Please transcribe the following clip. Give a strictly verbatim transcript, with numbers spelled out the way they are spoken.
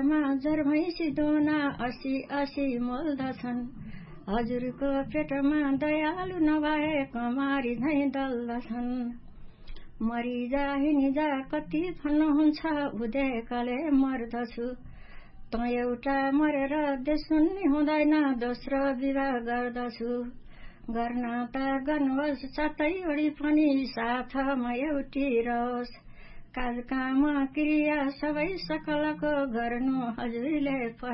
पेटमा जर भैँसी दोना असी असी मोल्दछन्। हजुरको पेटमा दयालु नभए कमारी झैँ दल्दछन्। मरिजा हिँडिजा कति भन्नुहुन्छ उदेकले मर्दछु। त एउटा मरेर देश सुन्ने हुँदैन दोस्रो विवाह गर्दछु। गर्न त गर्नुहोस् सातै ओडी पनि साथमा एउटी रहोस्। काज काम क्रिया सबै सकलको गर्नु हजुरले